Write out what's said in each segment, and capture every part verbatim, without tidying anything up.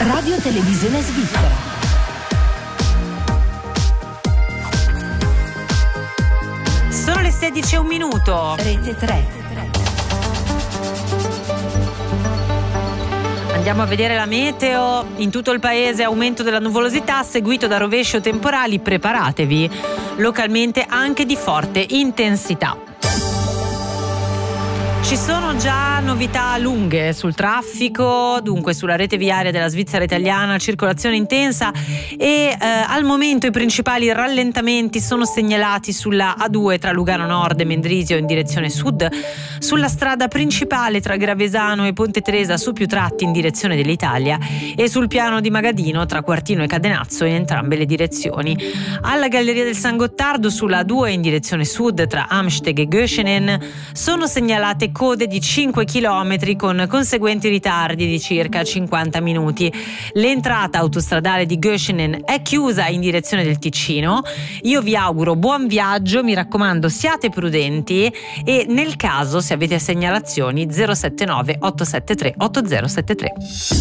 Radio Televisione Svizzera. Sono le sedici e un minuto. Rete tre. Andiamo a vedere la meteo. In tutto il paese aumento della nuvolosità seguito da rovescio temporali. Preparatevi, localmente anche di forte intensità. Ci sono già novità lunghe sul traffico, dunque sulla rete viaria della Svizzera italiana, circolazione intensa e eh, al momento i principali rallentamenti sono segnalati sulla A due tra Lugano Nord e Mendrisio in direzione sud, sulla strada principale tra Gravesano e Ponte Tresa su più tratti in direzione dell'Italia e sul piano di Magadino tra Quartino e Cadenazzo in entrambe le direzioni. Alla Galleria del San Gottardo sulla A due in direzione sud tra Amsteg e Göschenen sono segnalate code di cinque chilometri con conseguenti ritardi di circa cinquanta minuti. L'entrata autostradale di Göschenen è chiusa in direzione del Ticino. Io vi auguro buon viaggio, mi raccomando siate prudenti e nel caso se avete segnalazioni zero sette nove otto sette tre otto zero sette tre.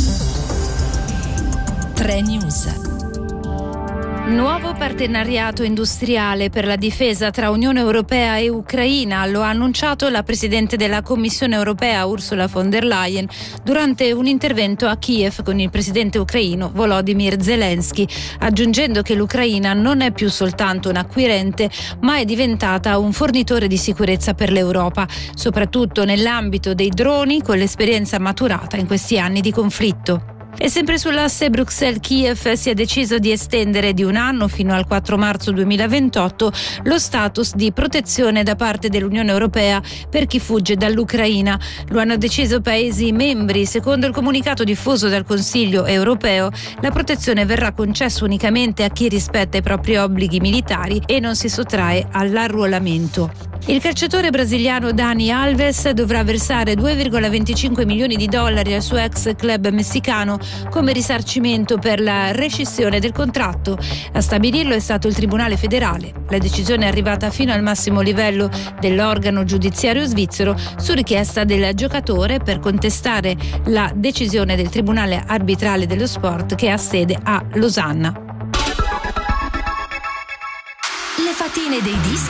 tre News. Nuovo partenariato industriale per la difesa tra Unione Europea e Ucraina, lo ha annunciato la Presidente della Commissione Europea Ursula von der Leyen durante un intervento a Kiev con il Presidente ucraino Volodymyr Zelensky, aggiungendo che l'Ucraina non è più soltanto un acquirente, ma è diventata un fornitore di sicurezza per l'Europa, soprattutto nell'ambito dei droni con l'esperienza maturata in questi anni di conflitto. E sempre sull'asse Bruxelles-Kiev si è deciso di estendere di un anno fino al quattro marzo duemilaventotto lo status di protezione da parte dell'Unione Europea per chi fugge dall'Ucraina. Lo hanno deciso Paesi membri. Secondo il comunicato diffuso dal Consiglio europeo, la protezione verrà concessa unicamente a chi rispetta i propri obblighi militari e non si sottrae all'arruolamento. Il calciatore brasiliano Dani Alves dovrà versare due virgola venticinque milioni di dollari al suo ex club messicano come risarcimento per la rescissione del contratto. A stabilirlo è stato il Tribunale federale. La decisione è arrivata fino al massimo livello dell'organo giudiziario svizzero su richiesta del giocatore per contestare la decisione del Tribunale arbitrale dello sport che ha sede a Losanna. Le fatine dei dischi